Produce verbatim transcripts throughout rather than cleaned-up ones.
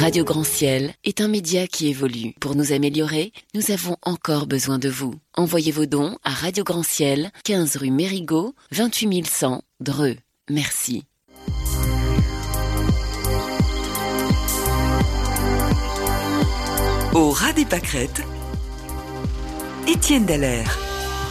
Radio Grand Ciel est un média qui évolue. Pour nous améliorer, nous avons encore besoin de vous. Envoyez vos dons à Radio Grand Ciel, quinze rue Mérigot, vingt-huit mille cent, Dreux. Merci. Au ras des pâquerettes, Étienne Dallaire.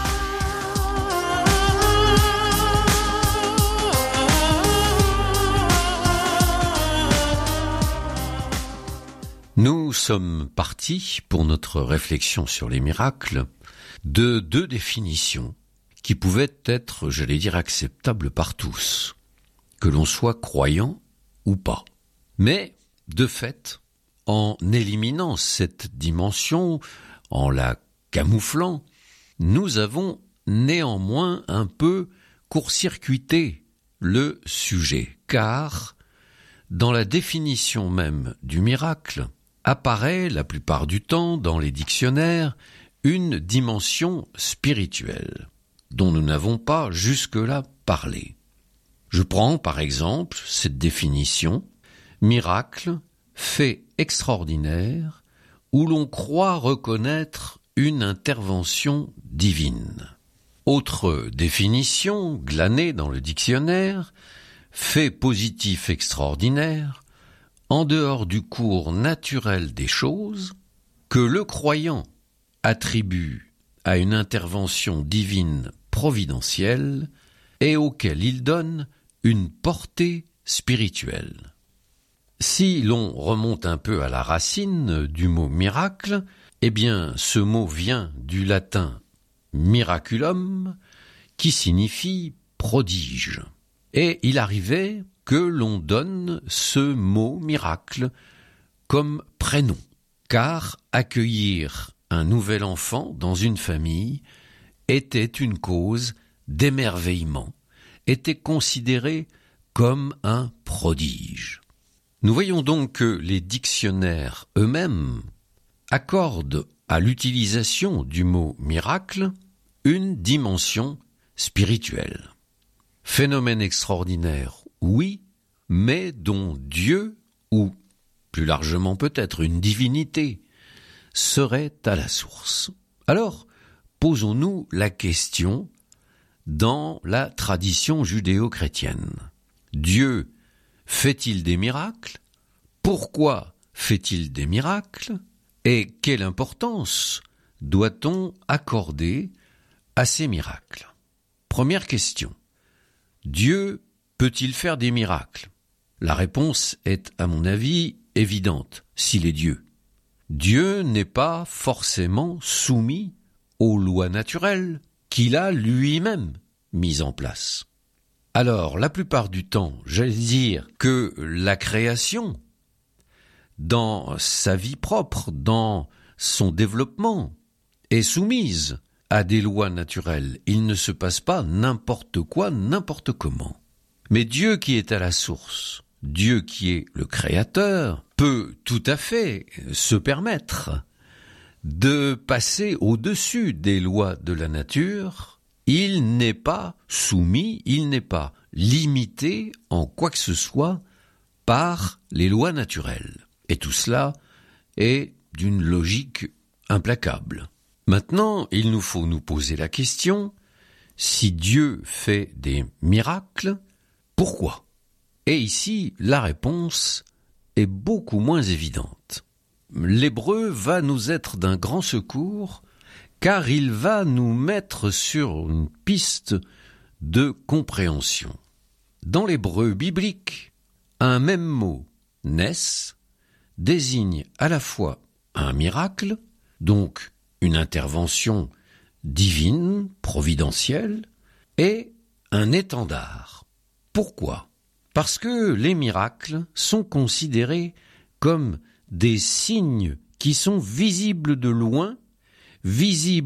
Nous sommes partis pour notre réflexion sur les miracles de deux définitions qui pouvaient être, j'allais dire, acceptables par tous, que l'on soit croyant ou pas. Mais, de fait, en éliminant cette dimension, en la camouflant, nous avons néanmoins un peu court-circuité le sujet, car dans la définition même du miracle, apparaît la plupart du temps dans les dictionnaires une dimension spirituelle dont nous n'avons pas jusque-là parlé. Je prends par exemple cette définition, miracle, fait extraordinaire où l'on croit reconnaître une intervention divine. Autre définition glanée dans le dictionnaire, fait positif extraordinaire, en dehors du cours naturel des choses, que le croyant attribue à une intervention divine providentielle et auquel il donne une portée spirituelle. Si l'on remonte un peu à la racine du mot miracle, eh bien ce mot vient du latin miraculum, qui signifie prodige. Et il arrivait que l'on donne ce mot miracle comme prénom, car accueillir un nouvel enfant dans une famille était une cause d'émerveillement, était considéré comme un prodige. Nous voyons donc que les dictionnaires eux-mêmes accordent à l'utilisation du mot miracle une dimension spirituelle. Phénomène extraordinaire, oui, mais dont Dieu, ou plus largement peut-être une divinité, serait à la source. Alors, posons-nous la question dans la tradition judéo-chrétienne. Dieu fait-il des miracles? Pourquoi fait-il des miracles? Et quelle importance doit-on accorder à ces miracles? Première question. Dieu peut-il faire des miracles? La réponse est, à mon avis, évidente, s'il est Dieu. Dieu n'est pas forcément soumis aux lois naturelles qu'il a lui-même mises en place. Alors, la plupart du temps, j'allais dire que la création, dans sa vie propre, dans son développement, est soumise à des lois naturelles. Il ne se passe pas n'importe quoi, n'importe comment. Mais Dieu qui est à la source, Dieu qui est le créateur, peut tout à fait se permettre de passer au-dessus des lois de la nature. Il n'est pas soumis, il n'est pas limité en quoi que ce soit par les lois naturelles. Et tout cela est d'une logique implacable. Maintenant, il nous faut nous poser la question, si Dieu fait des miracles, pourquoi? Et ici, la réponse est beaucoup moins évidente. L'hébreu va nous être d'un grand secours, car il va nous mettre sur une piste de compréhension. Dans l'hébreu biblique, un même mot, nes, désigne à la fois un miracle, donc une intervention divine, providentielle, et un étendard. Pourquoi? Parce que les miracles sont considérés comme des signes qui sont visibles de loin, visibles